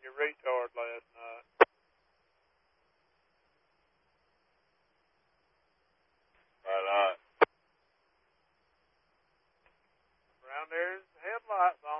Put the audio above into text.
a retard last night. Why not? Around there's headlights on.